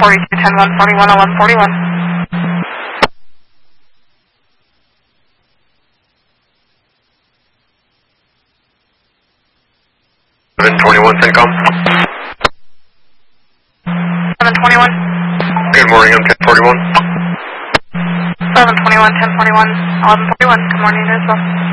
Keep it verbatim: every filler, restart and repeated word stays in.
forty-two, ten, one forty-one, eleven forty-one. seven twenty-one, CENTCOM. seven twenty-one. Good morning, I'm ten forty-one. seven twenty-one, ten forty-one, eleven forty-one. Good morning as well.